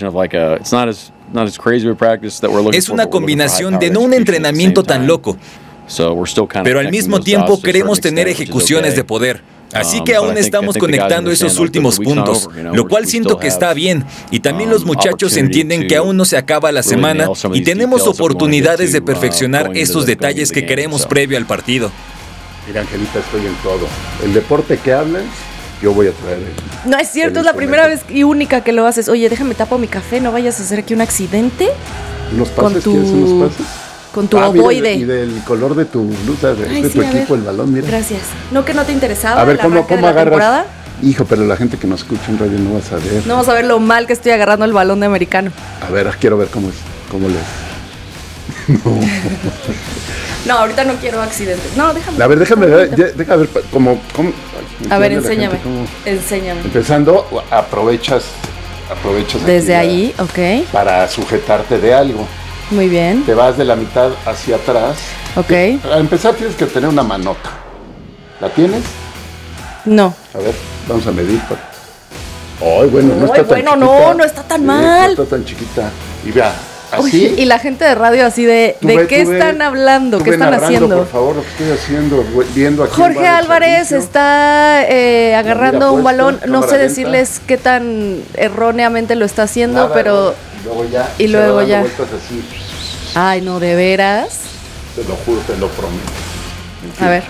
Es una combinación de no un entrenamiento tan loco, pero al mismo tiempo queremos tener ejecuciones de poder. Así que aún estamos conectando esos últimos puntos, lo cual siento que está bien. Y también los muchachos entienden que aún no se acaba la semana y tenemos oportunidades de perfeccionar esos detalles que queremos previo al partido. Mira, Angelita, estoy en todo. El deporte que hablas, yo voy a traer el, No es cierto, es la primera vez y única que lo haces. Oye, déjame tapo mi café, no vayas a hacer aquí un accidente. ¿Unos pases? tu... ¿Quieres unos pases? Con tu ah, ovoide. Mira, y del color de tu blusa, de, Ay, de sí, tu equipo, ver. el balón, mira. Gracias. ¿No que no te interesaba? A ver, ¿cómo, cómo agarras? Temporada? Hijo, pero la gente que nos escucha en radio no va a saber. No vamos a ver lo mal que estoy agarrando el balón de americano. A ver, quiero ver cómo es, cómo le... No. No, ahorita no quiero accidentes. No, déjame. A ver, déjame ver, ya, déjame ver cómo... cómo ay, a ver, enséñame. Cómo... Enséñame. Empezando, aprovechas, aprovechas desde ahí, ok. Para sujetarte de algo. Muy bien. Te vas de la mitad hacia atrás. Ok. Para empezar tienes que tener una manota. ¿La tienes? No. A ver, vamos a medir. Ay, bueno, no Ay, está bueno, tan no, chiquita. no está tan sí, mal. No está tan chiquita. Y vea, así. Uy, y la gente de radio así de, ¿de ve, qué están ve, hablando? ¿Qué están narrando, haciendo? Por favor, lo que estoy haciendo, viendo aquí. Jorge Álvarez está eh, agarrando un balón. No sé decirles lenta. Qué tan erróneamente lo está haciendo, Nada, pero... Luego ya, y luego ya. Así. Ay, no, de veras. Te lo juro, te lo prometo. En fin. A ver.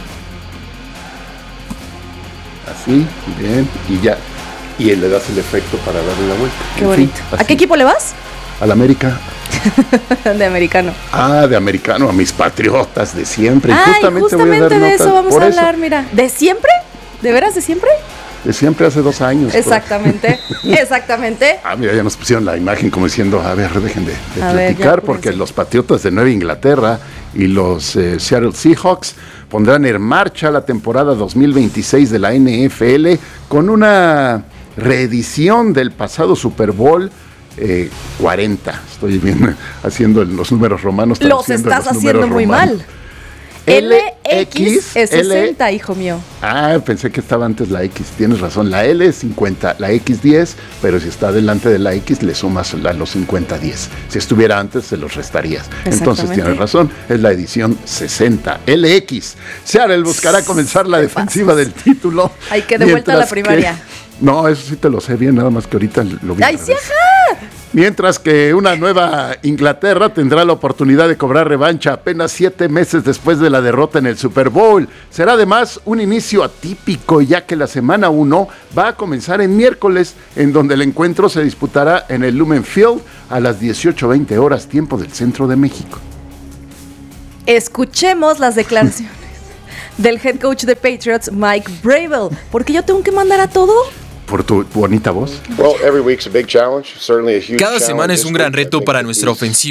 Así, bien, y ya. Y le das el efecto para darle la vuelta. Qué en bonito. Fin, ¿a qué equipo le vas? Al América. De americano. Ah, de americano, a mis Patriotas de siempre. Ay, y justamente, justamente voy a dar de nota eso vamos por a hablar, eso. mira. ¿De siempre? ¿De veras de siempre? De siempre, hace dos años. Exactamente, pues. Exactamente. Ah, mira, ya nos pusieron la imagen como diciendo, a ver, dejen de, de platicar, ver, porque los Patriotas de Nueva Inglaterra y los eh, Seattle Seahawks pondrán en marcha la temporada dos mil veintiséis de la N F L con una reedición del pasado Super Bowl eh, cuarenta. Estoy bien haciendo los números romanos. Los estás los haciendo muy romanos. Mal. L X es sesenta, L... hijo mío. Ah, pensé que estaba antes la X. Tienes razón, la L es cincuenta, la X diez, pero si está delante de la X le sumas a los cincuenta diez. Si estuviera antes se los restarías. Entonces tienes razón, es la edición sesenta, L X. Seattle buscará comenzar la defensiva del título. Hay que de vuelta a la primaria. Que... No, eso sí te lo sé bien, nada más que ahorita lo vi. ¡Ay, sí, ajá! Mientras que una nueva Inglaterra tendrá la oportunidad de cobrar revancha apenas siete meses después de la derrota en el Super Bowl. Será además un inicio atípico, ya que la semana uno va a comenzar en miércoles, en donde el encuentro se disputará en el Lumen Field a las dieciocho veinte horas, tiempo del centro de México. Escuchemos las declaraciones del head coach de Patriots, Mike Vrabel. ¿Por qué yo tengo que mandar a todo? Por tu bonita voz. Cada semana es un gran reto para nuestra ofensiva.